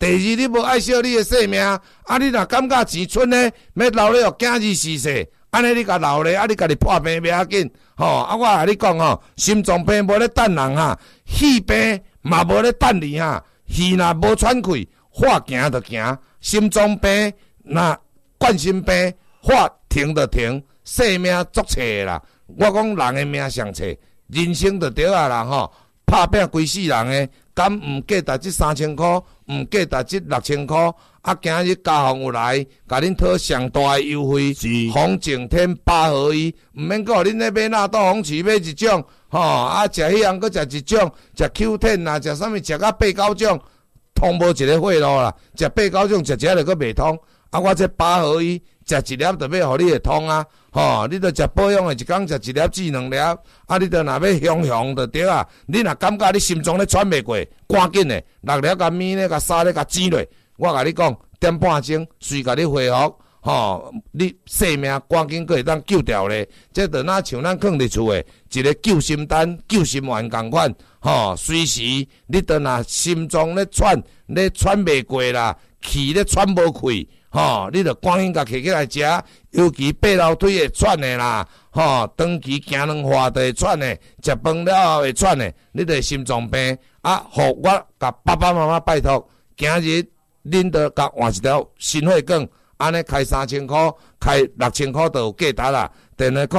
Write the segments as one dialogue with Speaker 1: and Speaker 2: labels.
Speaker 1: 第二，你无爱惜你的性命，你若感觉钱剩呢，要留咧互囝儿逝世，安尼你甲留咧，你家己破病袂要紧，我甲你讲心脏病无咧等人肺病嘛无咧等你气若无喘气，话行就行，心脏病若冠心病，话停就停，性命足找啦。我讲人的命上找，人生就对啦拍拼规世人的，敢毋价值这3000块，毋价值这6000块。今日家访有来，甲恁讨上大的优惠，风景天8合1，毋免讲恁咧买那到红旗买一种，食迄样搁食一种，食 Q10啦，食啥物食到8、9种，通无一个货路啦，食8、9种食一下就搁袂通。我这8合1，食一粒就要互你会通你着食保养的，一工食一粒至2粒，你着若要雄雄就对你若感觉你心脏咧喘袂过，赶紧的6粒甲米咧甲沙咧甲煎落。我甲你讲，点半钟随甲你恢复，你性命赶紧可会当救掉咧。这就哪像咱放伫厝的一个救心丹、救心丸共款，随时你着若心脏咧喘袂过啦，气咧喘无气，你着赶紧甲摕起来食，尤其爬楼梯会喘的啦，长期行两化就会喘的，食饭了后会喘的，你着心脏病互我甲爸爸妈妈拜托，今日。恁着甲换一条心血管，安尼开3000块，开6000块就有价值啦。电话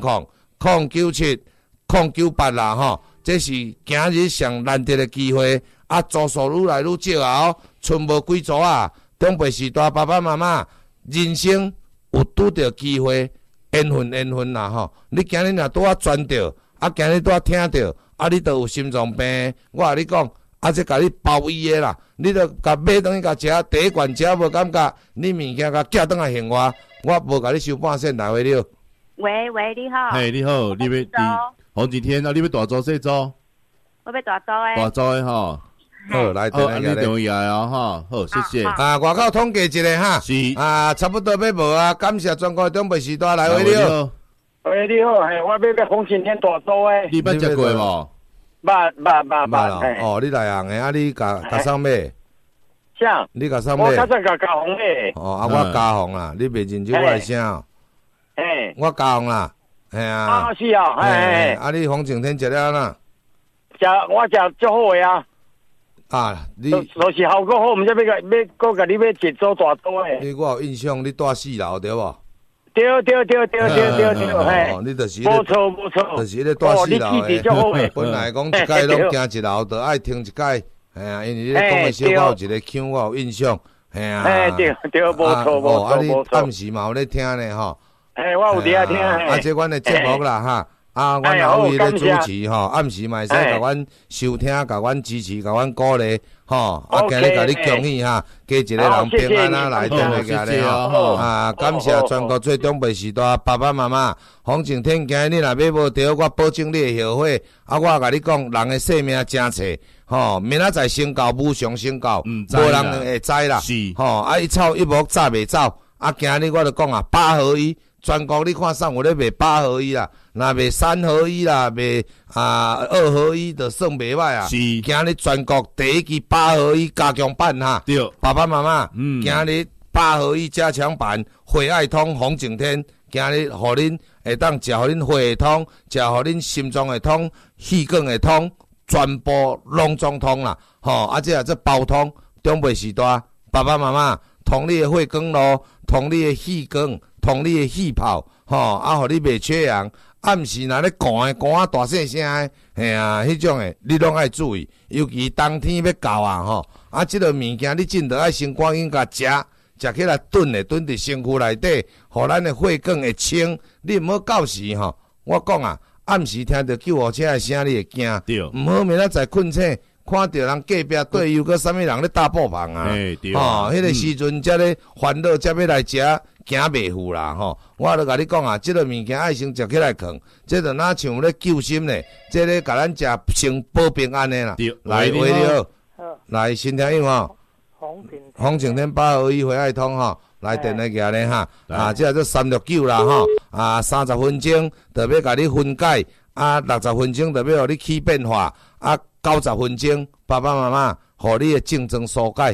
Speaker 1: 0800097098啦这是今日上难得的机会，组数愈来愈少剩无几组长辈时代爸爸妈妈，人生有拄着机会，缘分啦你今日若拄转着，今日拄听着，你就有心脏病，我甲你讲。这甲你包医的啦，你着甲买转去甲食，第一罐食无感觉，你物件甲寄转来还我无甲你收半仙来回了。
Speaker 2: 喂，你好。
Speaker 3: 嘿，你好，你要红几天你要大租小租？
Speaker 2: 我要大租的。
Speaker 3: 大租的好，
Speaker 1: 来
Speaker 3: 你电话来好，谢谢。
Speaker 1: 外口统计一下
Speaker 3: 是
Speaker 1: 差不多要无感谢全国长辈时代来回了。
Speaker 4: 喂，你好，我要红景天大租的。
Speaker 3: 你捌食过无？
Speaker 4: 捌
Speaker 1: 你内行的你甲啥买？
Speaker 4: 啥？
Speaker 1: 你甲啥买？
Speaker 4: 我较早甲家红买。
Speaker 1: 我家红啦，你袂认真我的声。我家红啦，是你黄景天食了哪？
Speaker 4: 我食足好的
Speaker 1: 你
Speaker 4: 就是效果好，毋知要甲你要一组大组的。
Speaker 1: 我有印象，你住4楼对无？
Speaker 4: 对，
Speaker 1: 你就是
Speaker 4: 无错，
Speaker 1: 就是咧住4楼的。本来讲一届拢行1楼，就爱停一届。因为你咧讲的小可有一个腔，我有印象。
Speaker 4: 对，无错。
Speaker 1: 你暗时嘛有咧听呢
Speaker 4: 我有伫听。
Speaker 1: 这阮的节目啦阮老伟咧主持暗时嘛会使甲阮收听，甲阮支持，甲阮鼓励今日甲你恭喜加一个人平安来电话家咧感谢全国最长辈时代爸爸妈妈，黄景天今日你若要无着，我保证你会后悔。我甲你讲，人的性命真册明仔载先到，无上先到，无人会知啦。一草一木早袂走。今日我就讲8合1。全国你看上有咧卖8合1啦，若卖3合1啦，卖2合1就算袂歹今日全国第一期8合1加强版
Speaker 3: 对，
Speaker 1: 爸爸妈妈，今日8合1加强版，血爱通红景天，今日互恁会当食，互恁血会通，食互恁心脏会通，气管会通，全部拢总通啦。这包通长辈时代，爸爸妈妈通你的血管路，通你的气管。通你的气泡，互你袂缺氧。暗时若咧寒大声声的，迄种的你拢爱注意，尤其冬天要到这个物件你真得爱先赶紧甲食起来炖伫身躯内底，互咱的血管会清。你毋好到时我讲暗时听到救护车的声你会惊，毋好明仔载困醒。看到人隔壁队友个啥物人咧打爆棚迄个时阵才咧烦恼，才要来食，行袂赴啦我著甲你讲这个物件爱先食起来放，这就哪像咧救心咧，这咧甲咱食先保平安的啦。来，喂你好，来新听友红景天8合1回爱通来电话家咧这369啦30分钟就要甲你分解60分钟就要互你起变化90分钟，爸爸妈妈，互你的竞争所改。